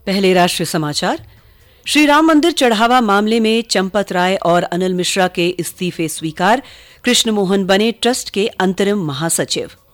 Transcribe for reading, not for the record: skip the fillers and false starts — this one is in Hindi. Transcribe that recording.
पहले राष्ट्रीय समाचार। श्री राम मंदिर चढ़ावा मामले में चंपत राय और अनिल मिश्रा के इस्तीफे स्वीकार, कृष्ण मोहन बने ट्रस्ट के अंतरिम महासचिव।